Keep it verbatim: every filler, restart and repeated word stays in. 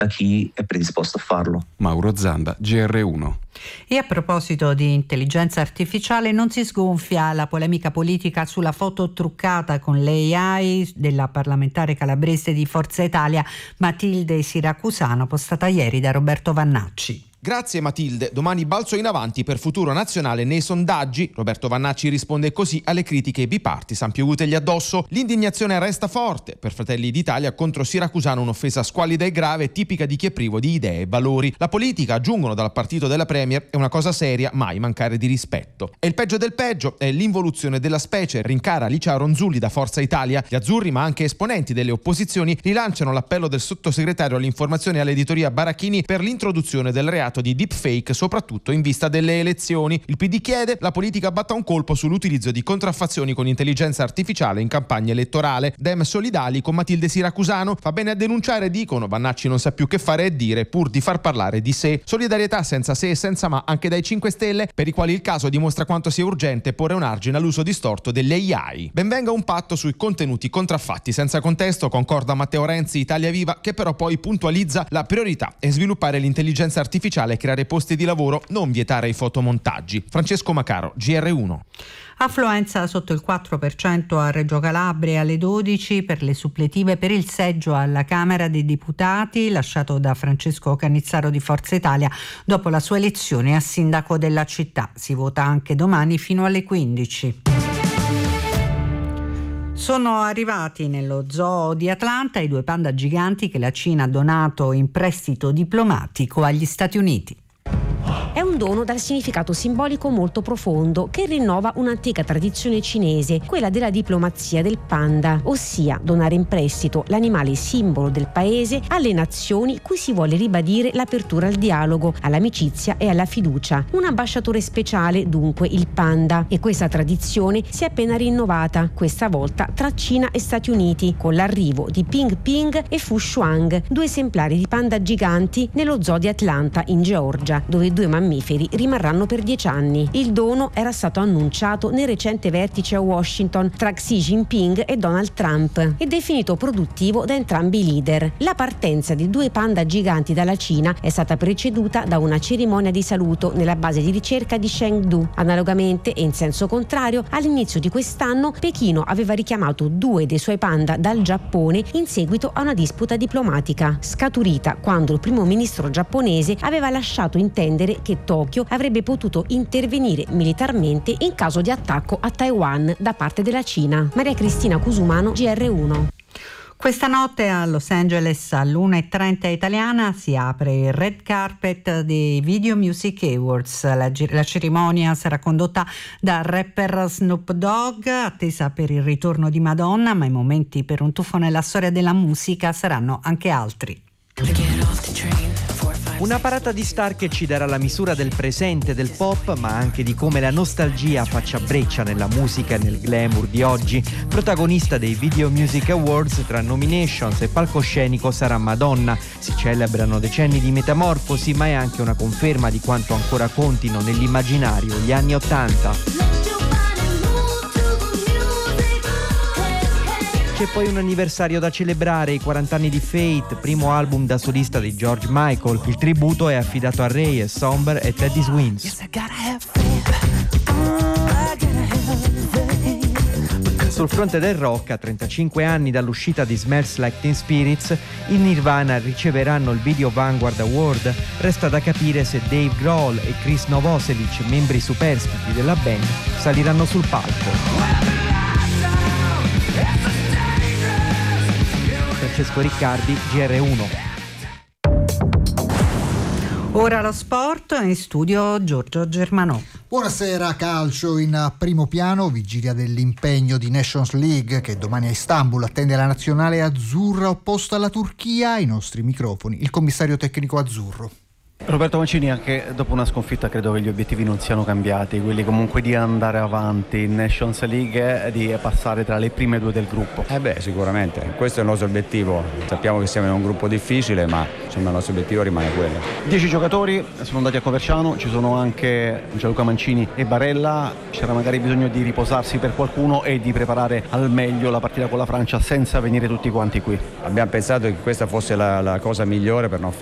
da chi è predisposto a farlo. Mauro Zanda, G R uno. E a proposito di intelligenza artificiale, non si sgonfia la polemica politica sulla foto truccata con l'A I della parlamentare calabrese di Forza Italia Matilde Siracusano, postata ieri da Roberto Vannacci. Grazie Matilde, domani balzo in avanti per Futuro Nazionale nei sondaggi. Roberto Vannacci risponde così alle critiche bipartisan piovutegli addosso. L'indignazione resta forte. Per Fratelli d'Italia contro Siracusano un'offesa squallida e grave, tipica di chi è privo di idee e valori. La politica, aggiungono dal partito della Premier, è una cosa seria, mai mancare di rispetto. E il peggio del peggio è l'involuzione della specie, rincara Licia Ronzulli da Forza Italia. Gli azzurri, ma anche esponenti delle opposizioni, rilanciano l'appello del sottosegretario all'informazione e all'editoria Barachini per l'introduzione del reato di deepfake, soprattutto in vista delle elezioni. Il P D chiede la politica batta un colpo sull'utilizzo di contraffazioni con intelligenza artificiale in campagna elettorale. Dem solidali con Matilde Siracusano, fa bene a denunciare, dicono. Vannacci non sa più che fare e dire pur di far parlare di sé. Solidarietà senza se e senza ma anche dai cinque Stelle, per i quali il caso dimostra quanto sia urgente porre un argine all'uso distorto delle A I. Benvenga un patto sui contenuti contraffatti senza contesto, concorda Matteo Renzi, Italia Viva, che però poi puntualizza la priorità è sviluppare l'intelligenza artificiale e creare posti di lavoro, non vietare i fotomontaggi. Francesco Macaro, G R uno. Affluenza sotto il quattro per cento a Reggio Calabria, alle dodici per le suppletive per il seggio alla Camera dei Deputati lasciato da Francesco Cannizzaro di Forza Italia dopo la sua elezione a sindaco della città. Si vota anche domani fino alle quindici. Sono arrivati nello zoo di Atlanta i due panda giganti che la Cina ha donato in prestito diplomatico agli Stati Uniti. È un dono dal significato simbolico molto profondo che rinnova un'antica tradizione cinese, quella della diplomazia del panda, ossia donare in prestito l'animale simbolo del paese alle nazioni cui si vuole ribadire l'apertura al dialogo, all'amicizia e alla fiducia. Un ambasciatore speciale, dunque, il panda. E questa tradizione si è appena rinnovata, questa volta tra Cina e Stati Uniti, con l'arrivo di Ping Ping e Fu Shuang, due esemplari di panda giganti nello zoo di Atlanta in Georgia, dove i due mammiferi rimarranno per dieci anni. Il dono era stato annunciato nel recente vertice a Washington tra Xi Jinping e Donald Trump e definito produttivo da entrambi i leader. La partenza di due panda giganti dalla Cina è stata preceduta da una cerimonia di saluto nella base di ricerca di Chengdu. Analogamente e in senso contrario, all'inizio di quest'anno Pechino aveva richiamato due dei suoi panda dal Giappone in seguito a una disputa diplomatica, scaturita quando il primo ministro giapponese aveva lasciato intendere che Tokyo avrebbe potuto intervenire militarmente in caso di attacco a Taiwan da parte della Cina. Maria Cristina Cusumano, G R uno. Questa notte a Los Angeles all'una e trenta italiana si apre il red carpet dei Video Music Awards. La, la cerimonia sarà condotta dal rapper Snoop Dogg, attesa per il ritorno di Madonna, ma i momenti per un tuffo nella storia della musica saranno anche altri. Una parata di star che ci darà la misura del presente del pop, ma anche di come la nostalgia faccia breccia nella musica e nel glamour di oggi. Protagonista dei Video Music Awards, tra nominations e palcoscenico sarà Madonna. Si celebrano decenni di metamorfosi, ma è anche una conferma di quanto ancora contino nell'immaginario gli anni Ottanta. C'è poi un anniversario da celebrare, i quaranta anni di Faith, primo album da solista di George Michael. Il tributo è affidato a Ray, Somber e Teddy Swims. Sul fronte del rock, a trentacinque anni dall'uscita di Smells Like Teen Spirits, i Nirvana riceveranno il Video Vanguard Award. Resta da capire se Dave Grohl e Chris Novoselic, membri superstiti della band, saliranno sul palco. Francesco Riccardi, G R uno. Ora lo sport, in studio Giorgio Germanò. Buonasera, calcio in primo piano, vigilia dell'impegno di Nations League che domani a Istanbul attende la nazionale azzurra opposta alla Turchia. Ai nostri microfoni il commissario tecnico azzurro. Roberto Mancini, anche dopo una sconfitta credo che gli obiettivi non siano cambiati, quelli comunque di andare avanti in Nations League e di passare tra le prime due del gruppo. Eh beh, sicuramente, questo è il nostro obiettivo. Sappiamo che siamo in un gruppo difficile, ma insomma il nostro obiettivo rimane quello. Dieci giocatori sono andati a Coverciano, ci sono anche Gianluca Mancini e Barella. C'era magari bisogno di riposarsi per qualcuno e di preparare al meglio la partita con la Francia senza venire tutti quanti qui. Abbiamo pensato che questa fosse la, la cosa migliore per non